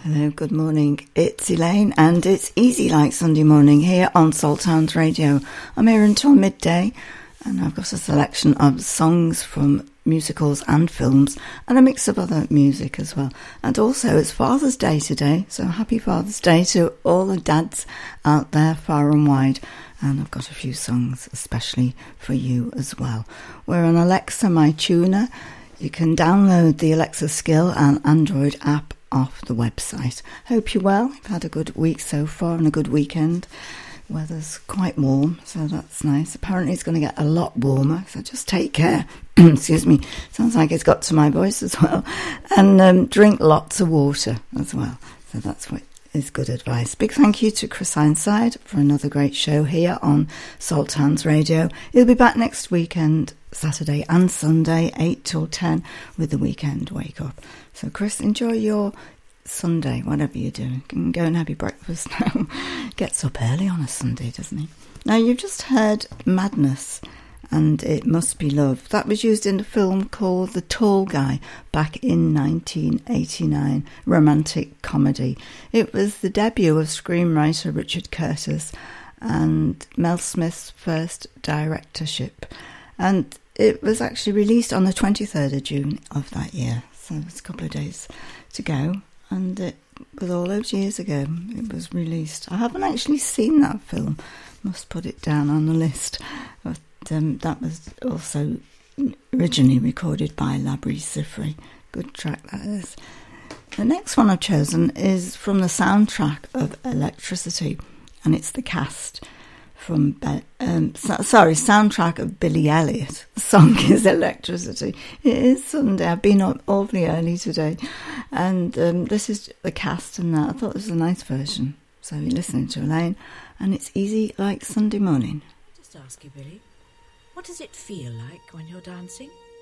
Hello, good morning. It's Elaine and it's Easy Like Sunday Morning here on Salthounds Radio. I'm here until midday and I've got a selection of songs from musicals and films and a mix of other music as well. And also it's Father's Day today, so happy Father's Day to all the dads out there far and wide. And I've got a few songs especially for you as well. We're on Alexa, my tuner. You can download the Alexa skill and Android app off the website. Hope you're well. I've had a good week so far and a good weekend. Weather's quite warm, so that's nice. Apparently it's going to get a lot warmer, so just take care. Excuse me. Sounds like it's got to my voice as well. And drink lots of water as well. So that's what is good advice. Big thank you to Chris Ironside for another great show here on Salthounds Radio. He'll be back next weekend, Saturday and Sunday, 8 till 10, with the Weekend Wake Up. So Chris, enjoy your Sunday, whatever you're doing. You can go and have your breakfast now. Gets up early on a Sunday, doesn't he? Now, you've just heard Madness and It Must Be Love. That was used in a film called The Tall Guy back in 1989, romantic comedy. It was the debut of screenwriter Richard Curtis and Mel Smith's first directorship. And it was actually released on the 23rd of June of that year. So it's a couple of days to go. And it was all those years ago it was released. I haven't actually seen that film. Must put it down on the list. But that was also originally recorded by Labrie Siffrey. Good track that is. The next one I've chosen is from the soundtrack of Electricity. And it's The Cast. From soundtrack of Billy Elliot. The song is Electricity. It is Sunday. I've been up awfully early today, and this is The Cast, and I thought this was a nice version. So you're listening to Elaine, and it's Easy Like Sunday Morning. Just ask you, Billy, what does it feel like when you're dancing?